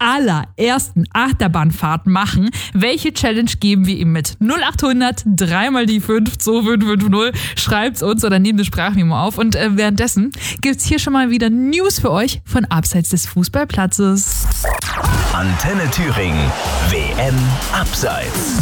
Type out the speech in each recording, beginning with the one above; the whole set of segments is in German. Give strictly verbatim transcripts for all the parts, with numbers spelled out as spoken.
allerersten Achterbahnfahrt machen. Welche Challenge geben wir ihm mit? null achthundert, dreimal die fünf, zwei fünf fünf null. Schreibt's uns oder nehmt eine Sprachmemo auf. Und äh, währenddessen gibt's hier schon mal wieder News für euch von abseits des Fußballplatzes. Antenne Thüringen, W M Abseits.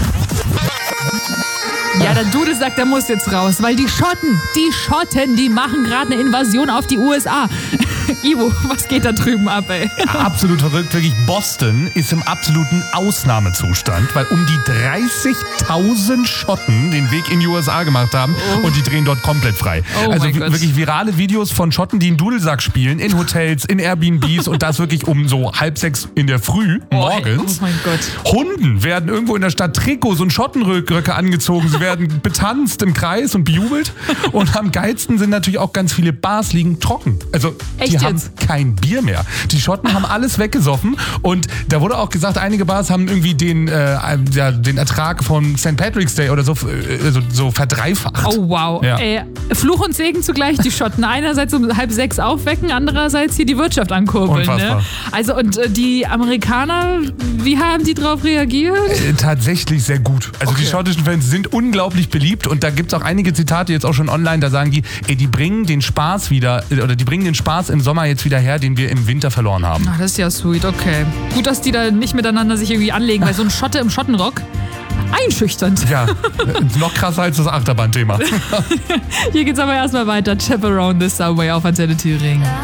Ja, der Dude sagt, der muss jetzt raus, weil die Schotten, die Schotten, die machen gerade eine Invasion auf die U S A. Ivo, was geht da drüben ab, ey? Absolut verrückt, wirklich. Boston ist im absoluten Ausnahmezustand, weil um die dreißigtausend Schotten den Weg in die U S A gemacht haben Oh. und die drehen dort komplett frei. Oh also mein Gott. wirklich virale Videos von Schotten, die einen Dudelsack spielen, in Hotels, in Airbnbs und das wirklich um so halb sechs in der Früh, morgens. Oh mein Gott. Hunden werden irgendwo in der Stadt Trikots und Schottenröcke angezogen. Sie werden betanzt im Kreis und bejubelt. Und am geilsten sind natürlich auch ganz viele Bars liegen trocken. Also Echt die haben jetzt? kein Bier mehr. Die Schotten haben alles weggesoffen. Und da wurde auch gesagt, einige Bars haben irgendwie den, äh, ja, den Ertrag von Sankt Patrick's Day oder so, äh, so, so verdreifacht. Oh wow. Ja. Ey, Fluch und Segen zugleich, die Schotten. Einerseits um halb sechs aufwecken, andererseits hier die Wirtschaft ankurbeln. Unfassbar. Ne? Also und äh, die Amerikaner, wie haben die drauf reagiert? Äh, Tatsächlich sehr gut. Also Okay. die schottischen Fans sind unglaublich beliebt und da gibt es auch einige Zitate jetzt auch schon online, da sagen die, ey, die bringen den Spaß wieder, äh, oder die bringen den Spaß im Sommer jetzt wieder her, den wir im Winter verloren haben. Ach, das ist ja sweet, okay. Gut, dass die da nicht miteinander sich irgendwie anlegen, weil so ein Schotte im Schottenrock, einschüchternd. Ja, äh, noch krasser als das Achterbahnthema. Hier geht's aber erstmal weiter. Chaperone the Subway auf Antenne Thüringen.